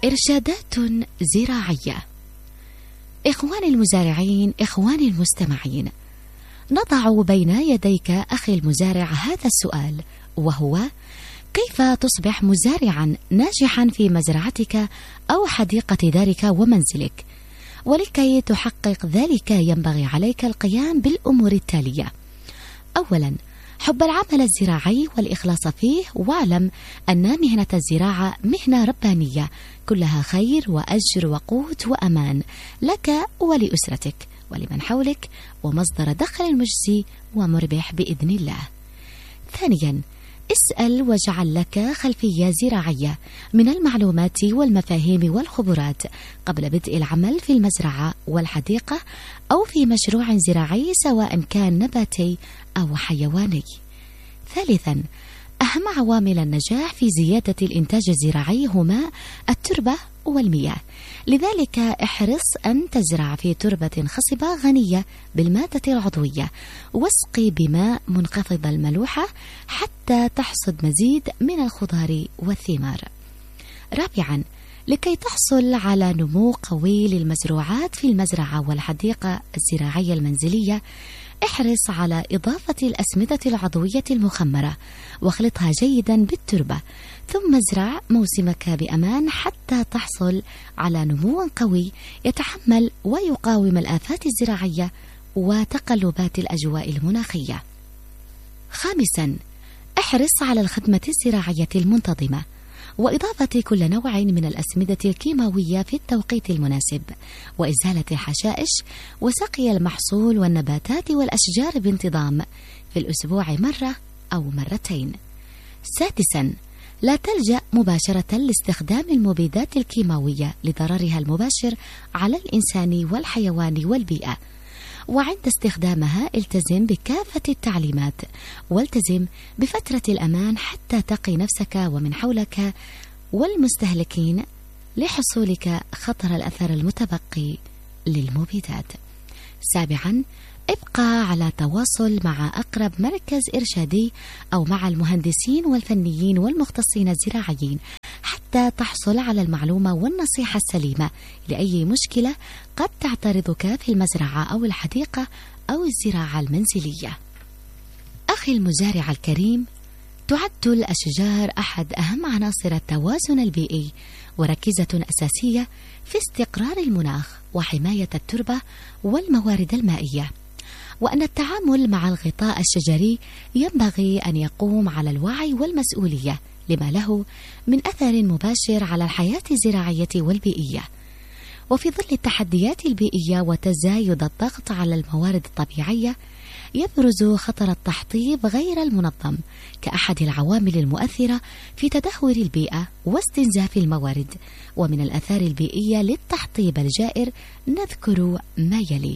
إرشادات زراعية. إخواني المزارعين، إخواني المستمعين، نضع بين يديك أخي المزارع هذا السؤال، وهو: كيف تصبح مزارعا ناجحا في مزرعتك أو حديقة دارك ومنزلك؟ ولكي تحقق ذلك ينبغي عليك القيام بالأمور التالية. أولا، حب العمل الزراعي والإخلاص فيه، واعلم أن مهنة الزراعة مهنة ربانية كلها خير وأجر وقوت وأمان لك ولأسرتك ولمن حولك، ومصدر دخل مجزي ومربح بإذن الله. ثانيا، اسأل واجعل لك خلفية زراعية من المعلومات والمفاهيم والخبرات قبل بدء العمل في المزرعة والحديقة أو في مشروع زراعي سواء كان نباتي أو حيواني. ثالثا، أهم عوامل النجاح في زيادة الإنتاج الزراعي هما التربة والمياه، لذلك احرص أن تزرع في تربة خصبة غنية بالمادة العضوية، واسقي بماء منخفض الملوحة حتى تحصد مزيد من الخضار والثمار. رابعا، لكي تحصل على نمو قوي للمزروعات في المزرعة والحديقة الزراعية المنزلية، احرص على إضافة الأسمدة العضوية المخمرة واخلطها جيدا بالتربة، ثم ازرع موسمك بأمان حتى تحصل على نمو قوي يتحمل ويقاوم الآفات الزراعية وتقلبات الأجواء المناخية. خامسا، احرص على الخدمة الزراعية المنتظمة وإضافة كل نوع من الأسمدة الكيماوية في التوقيت المناسب، وإزالة الحشائش، وسقي المحصول والنباتات والأشجار بانتظام في الأسبوع مرة أو مرتين. سادسا، لا تلجأ مباشرة لاستخدام المبيدات الكيماوية لضررها المباشر على الإنسان والحيوان والبيئة، وعند استخدامها التزم بكافة التعليمات، والتزم بفترة الأمان حتى تقي نفسك ومن حولك والمستهلكين لحصولك خطر الأثر المتبقي للمبيدات. سابعا، ابقى على تواصل مع أقرب مركز إرشادي أو مع المهندسين والفنيين والمختصين الزراعيين حتى تحصل على المعلومة والنصيحة السليمة لأي مشكلة قد تعترضك في المزرعة أو الحديقة أو الزراعة المنزلية. أخي المزارع الكريم، تعد الأشجار أحد أهم عناصر التوازن البيئي وركيزة أساسية في استقرار المناخ وحماية التربة والموارد المائية، وأن التعامل مع الغطاء الشجري ينبغي أن يقوم على الوعي والمسؤولية لما له من أثر مباشر على الحياة الزراعية والبيئية. وفي ظل التحديات البيئية وتزايد الضغط على الموارد الطبيعية، يبرز خطر التحطيب غير المنظم كأحد العوامل المؤثرة في تدهور البيئة واستنزاف الموارد. ومن الآثار البيئية للتحطيب الجائر نذكر ما يلي: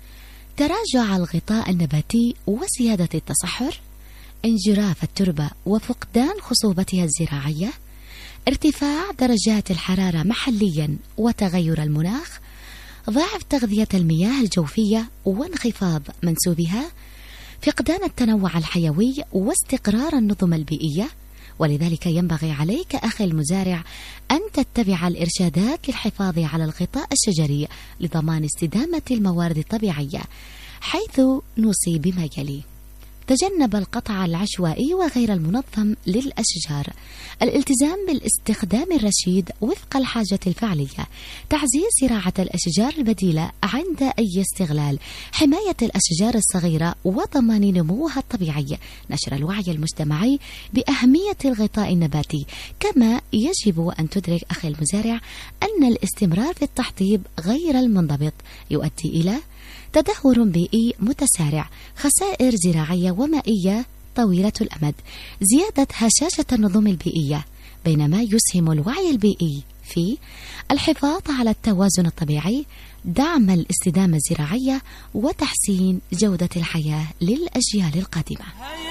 تراجع الغطاء النباتي وزيادة التصحر، انجراف التربة وفقدان خصوبتها الزراعية، ارتفاع درجات الحرارة محليا وتغير المناخ، ضعف تغذية المياه الجوفية وانخفاض منسوبها، فقدان التنوع الحيوي واستقرار النظم البيئية. ولذلك ينبغي عليك أخي المزارع أن تتبع الإرشادات للحفاظ على الغطاء الشجري لضمان استدامة الموارد الطبيعية، حيث نوصي بما يلي: تجنب القطع العشوائي وغير المنظم للأشجار، الالتزام بالاستخدام الرشيد وفق الحاجة الفعلية، تعزيز زراعة الأشجار البديلة عند أي استغلال، حماية الأشجار الصغيرة وضمان نموها الطبيعي، نشر الوعي المجتمعي بأهمية الغطاء النباتي. كما يجب أن تدرك أخي المزارع أن الاستمرار في التحطيب غير المنضبط يؤدي إلى تدهور بيئي متسارع، خسائر زراعية ومائية طويلة الأمد، زيادة هشاشة النظم البيئية، بينما يسهم الوعي البيئي في الحفاظ على التوازن الطبيعي، دعم الاستدامة الزراعية، وتحسين جودة الحياة للأجيال القادمة.